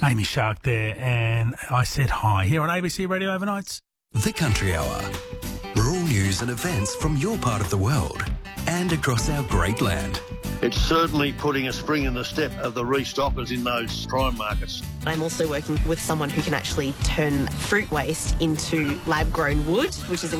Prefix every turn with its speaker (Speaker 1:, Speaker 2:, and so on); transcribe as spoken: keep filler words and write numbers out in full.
Speaker 1: Amy Shark there, and I said hi here on A B C Radio Overnights.
Speaker 2: The Country Hour. Rural news and events from your part of the world and across our great land.
Speaker 3: It's certainly putting a spring in the step of the restockers in those prime markets.
Speaker 4: I'm also working with someone who can actually turn fruit waste into lab-grown wood, which is